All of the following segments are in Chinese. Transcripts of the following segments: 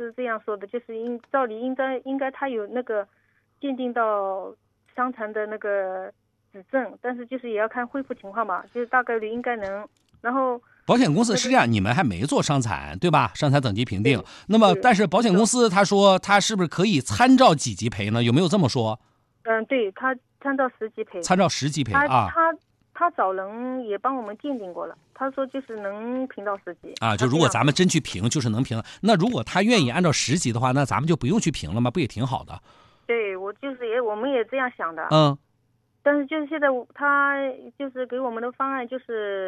是这样说的，就是照理应该他有那个鉴定到伤残的那个指证，但是就是也要看恢复情况嘛，就是大概率应该能。然后保险公司是这样，你们还没做伤残对吧？伤残等级评定，那么但是保险公司他说他是不是可以参照几级赔呢？有没有这么说？ 对，他参照10级赔。 参照10级赔啊。 他找人也帮我们鉴定过了，他说就是能评到10级啊。就如果咱们真去评，就是能评了。那如果他愿意按照10级的话，那咱们就不用去评了吗？不也挺好的？ 对，我们也这样想的。但是就是现在他就是给我们的方案就是，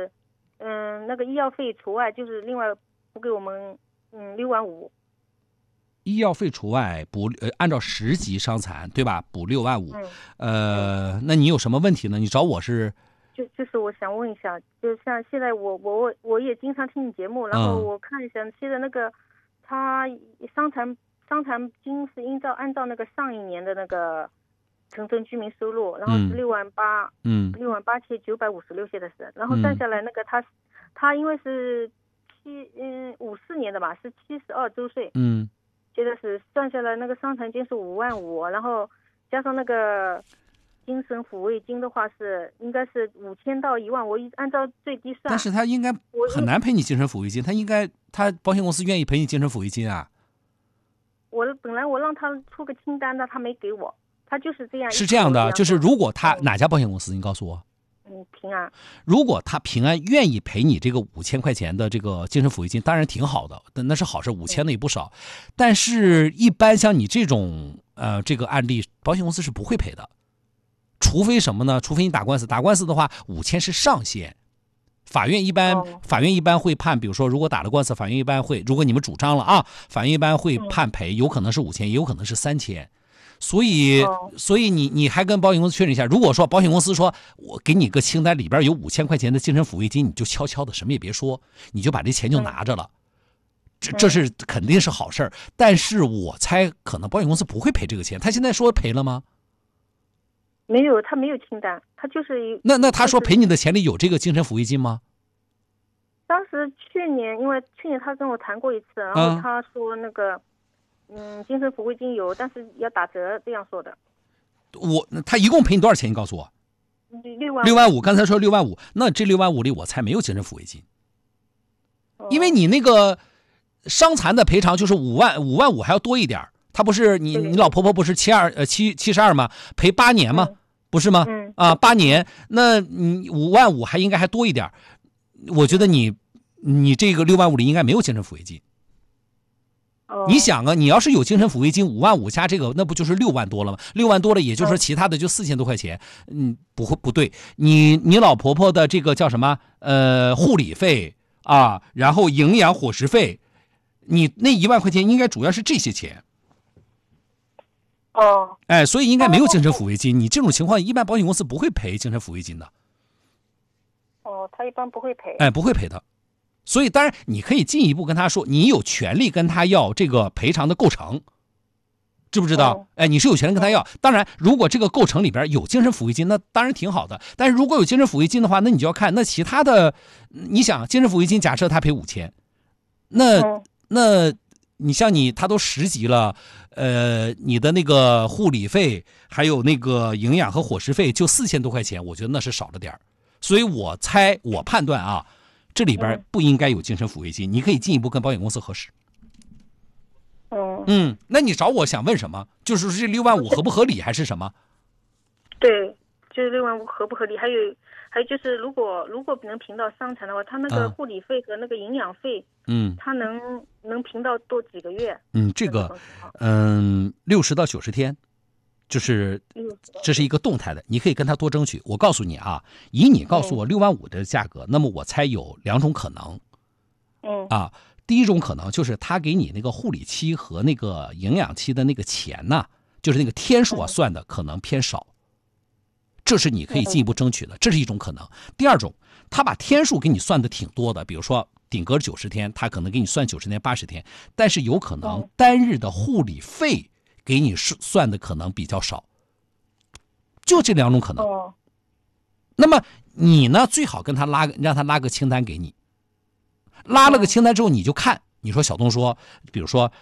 那个医药费除外，就是另外补给我们6万5。 医药费除外补按照10级伤残对吧？补6万5。那你有什么问题呢？你找我是？ 就是我想问一下，就像现在我也经常听你节目，然后我看一下现在那个他伤残金是按照那个上一年的那个城镇居民收入，然后是6万8，68956现在是，然后算下来那个他因为是54年的吧，是72周岁，现在是算下来那个伤残金是5万5，然后加上那个精神抚慰金的话应该是5000到1万，我按照最低算。 但是他应该很难赔你精神抚慰金，他保险公司愿意赔你精神抚慰金啊？ 本来我让他出个清单的，他没给我，他就是这样。 是这样的，就是如果他哪家保险公司？你告诉我。 平安。 如果他平安愿意赔你这个5000块钱的这个精神抚慰金，当然挺好的，那是好事，5000的也不少。但是，一般像你这种这个案例，保险公司是不会赔的。除非什么呢？除非你打官司，打官司的话，5000是上限。法院一般会判，比如说如果打了官司，法院一般会，如果你们主张了啊，法院一般会判赔，有可能是5000，也有可能是3000。所以你还跟保险公司确认一下，如果说保险公司说我给你个清单里边有5000块钱的精神抚慰金，你就悄悄的什么也别说，你就把这钱就拿着了，这是肯定是好事儿。但是我猜可能保险公司不会赔这个钱，他现在说赔了吗？ 没有，他没有清单，他就是那他说赔你的钱里有这个精神抚慰金吗？ 当时因为去年他跟我谈过一次，然后他说那个精神抚慰金有，但是要打折，这样说的。 他一共赔你多少钱？你告诉我。6万5，刚才说6万5，那这6万5里我猜没有精神抚慰金，因为你那个伤残的赔偿就是5万5还要多一点。他不是你老婆婆不是72吗？赔8年吗？不是吗？8年，那你5万5还应该还多一点。我觉得你这个6万5里应该没有精神抚慰金。你想啊，你要是有精神抚慰金5万5加这个，那不就是6万多了吗？6万多了，也就是说其他的就4000多块钱。不对，你老婆婆的这个叫什么？护理费啊，然后营养伙食费，你那1万块钱应该主要是这些钱。所以应该没有精神抚慰金。你这种情况，一般保险公司不会赔精神抚慰金的。 他一般不会赔。 不会赔的。所以当然你可以进一步跟他说，你有权利跟他要这个赔偿的构成，知不知道？你是有权利跟他要。当然，如果这个构成里边有精神抚慰金，那当然挺好的。但是如果有精神抚慰金的话，那你就要看那其他的。你想，精神抚慰金假设他赔5000，那你像他都10级了，你的那个护理费还有那个营养和伙食费就4000多块钱，我觉得那是少了点。所以我判断啊，这里边不应该有精神抚慰金。你可以进一步跟保险公司核实。那你找我想问什么？就是说这6万5合不合理还是什么？ 对，就是6万5合不合理？还有就是如果能评到伤残的话，他那个护理费和那个营养费，他能评到多几个月？ 这个60到90天，就是这是一个动态的，你可以跟他多争取。我告诉你啊，以你告诉我6万5的价格，那么我猜有2种可能。第一种可能就是他给你那个护理期和那个营养期的那个钱呢，就是那个天数算的可能偏少，这是你可以进一步争取的，这是一种可能。第二种，他把天数给你算的挺多的，比如说顶格90天，他可能给你算90天、80天，但是有可能单日的护理费给你算的可能比较少，就这2种可能。那么你呢，最好跟他让他拉个清单给你。拉了个清单之后，你就看，你说小东说，比如说